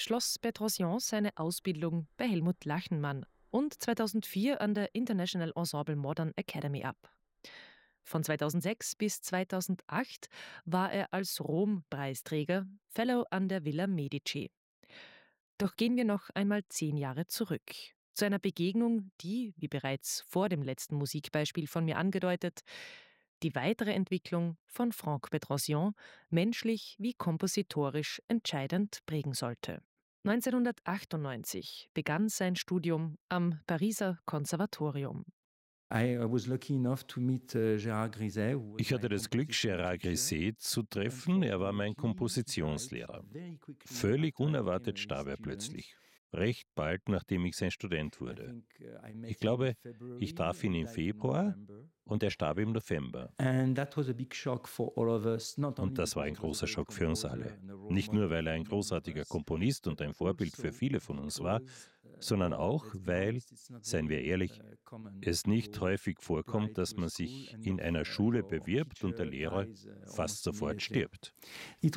schloss Petrosian seine Ausbildung bei Helmut Lachenmann und 2004 an der International Ensemble Modern Academy ab. Von 2006 bis 2008 war er als Rom-Preisträger Fellow an der Villa Medici. Doch gehen wir noch einmal 10 Jahre zurück. Zu einer Begegnung, die, wie bereits vor dem letzten Musikbeispiel von mir angedeutet, die weitere Entwicklung von Franck Petrosian menschlich wie kompositorisch entscheidend prägen sollte. 1998 begann sein Studium am Pariser Konservatorium. Ich hatte das Glück, Gérard Griset zu treffen. Er war mein Kompositionslehrer. Völlig unerwartet starb er plötzlich. Recht bald, nachdem ich sein Student wurde. Ich glaube, ich traf ihn im Februar und er starb im November. Und das war ein großer Schock für uns alle. Nicht nur, weil er ein großartiger Komponist und ein Vorbild für viele von uns war, sondern auch, weil, seien wir ehrlich, es nicht häufig vorkommt, dass man sich in einer Schule bewirbt und der Lehrer fast sofort stirbt. Es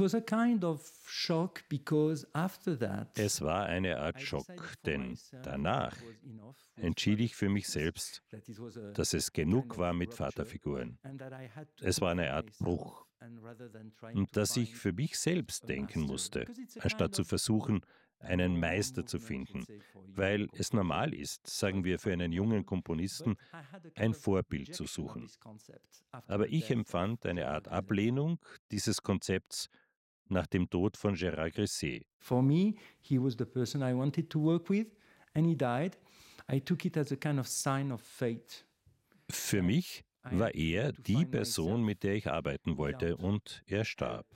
war eine Art Schock, denn danach entschied ich für mich selbst, dass es genug war mit Vaterfiguren. Es war eine Art Bruch. Und dass ich für mich selbst denken musste, anstatt zu versuchen, einen Meister zu finden, weil es normal ist, sagen wir für einen jungen Komponisten, ein Vorbild zu suchen. Aber ich empfand eine Art Ablehnung dieses Konzepts nach dem Tod von Gérard Griset. For me, he was the person I wanted to work with, and he died. I took it as a kind of sign of fate. Für mich war er die Person, mit der ich arbeiten wollte, und er starb.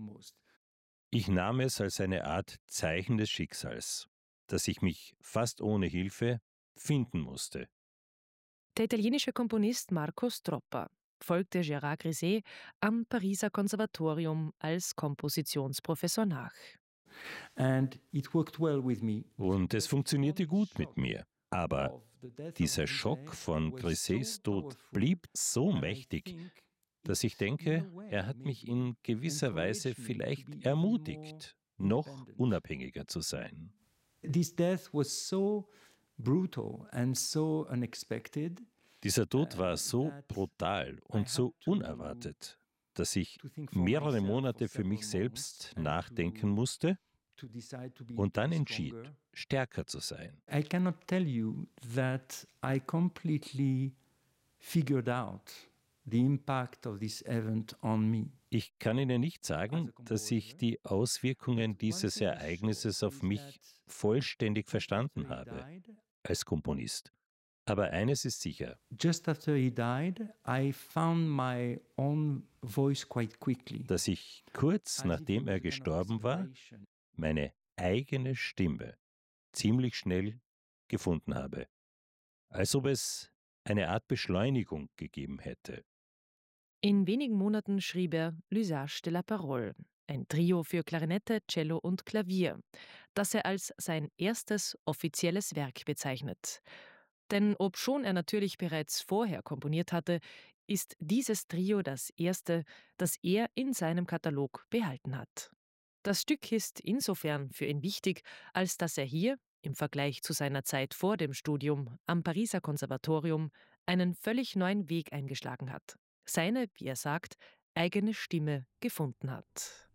Ich nahm es als eine Art Zeichen des Schicksals, dass ich mich fast ohne Hilfe finden musste. Der italienische Komponist Marco Stroppa folgte Gérard Griset am Pariser Konservatorium als Kompositionsprofessor nach. And it worked well with me. Und es funktionierte gut mit mir. Aber dieser Schock von Grisets Tod blieb so mächtig, dass ich denke, er hat mich in gewisser Weise vielleicht ermutigt, noch unabhängiger zu sein. This death was so brutal and so unexpected. Dieser Tod war so brutal und so unerwartet, dass ich mehrere Monate für mich selbst nachdenken musste und dann entschied, stärker zu sein. I cannot tell you that I completely figured out the impact of this event on me. Ich kann Ihnen nicht sagen, dass ich die Auswirkungen dieses Ereignisses auf mich vollständig verstanden habe als Komponist. Aber eines ist sicher. Just after he died, I found my own voice quite quickly. Dass ich kurz nachdem er gestorben war, meine eigene Stimme ziemlich schnell gefunden habe. Als ob es eine Art Beschleunigung gegeben hätte. In wenigen Monaten schrieb er L'Usage de la Parole, ein Trio für Klarinette, Cello und Klavier, das er als sein erstes offizielles Werk bezeichnet. Denn obschon er natürlich bereits vorher komponiert hatte, ist dieses Trio das erste, das er in seinem Katalog behalten hat. Das Stück ist insofern für ihn wichtig, als dass er hier, im Vergleich zu seiner Zeit vor dem Studium am Pariser Konservatorium, einen völlig neuen Weg eingeschlagen hat. Seine, wie er sagt, eigene Stimme gefunden hat.